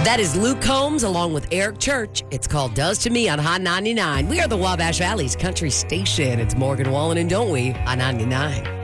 That is Luke Combs along with Eric Church. It's called Does to Me on Hot 99. We are the Wabash Valley's country station. It's Morgan Wallen and Don't We on 99.